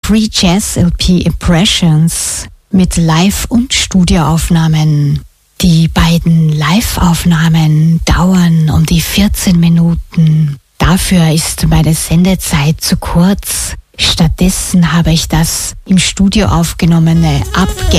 Free Jazz LP Impressions mit Live- und Studioaufnahmen. Die beiden Live-Aufnahmen dauern um die 14 Minuten. Dafür ist meine Sendezeit zu kurz. Stattdessen habe ich das im Studio aufgenommene